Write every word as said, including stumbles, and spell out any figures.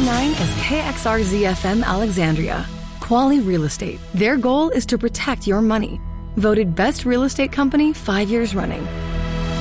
ninety-nine is K X R Z F M Alexandria. Quality Real Estate. Their goal is to protect your money. Voted Best Real Estate Company five years running.